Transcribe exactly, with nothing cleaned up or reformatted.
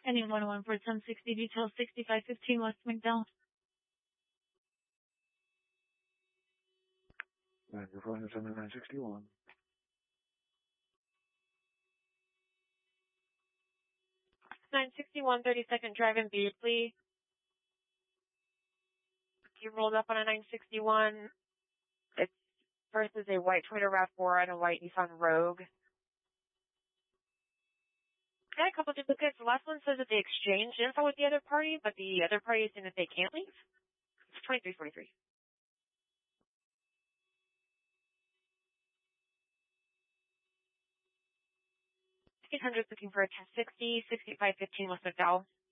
Ending one oh one for ten sixty, detail sixty-five fifteen West McDowell. And you're flying seventy-nine sixty-one. nine sixty-one, thirty-second drive in Beardsley. You rolled up on a nine sixty-one. It's versus a white Toyota RAV four and a white Nissan Rogue. Got a couple duplicates. The last one says that they exchanged info with the other party, but the other party is saying that they can't leave. It's twenty-three forty-three. eight hundred looking for a ten sixty, sixty-five fifteen West McDowell.